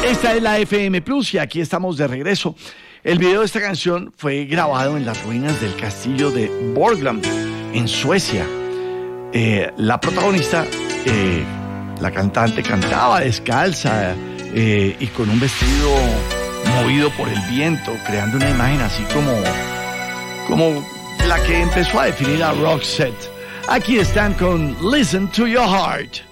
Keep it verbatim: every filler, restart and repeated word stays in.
Esta es la F M Plus y aquí estamos de regreso. El video de esta canción fue grabado en las ruinas del castillo de Borgland, en Suecia. Eh, la protagonista, eh, la cantante, cantaba descalza eh, y con un vestido movido por el viento, creando una imagen así como, como la que empezó a definir a Roxette. Aquí están con Listen to Your Heart.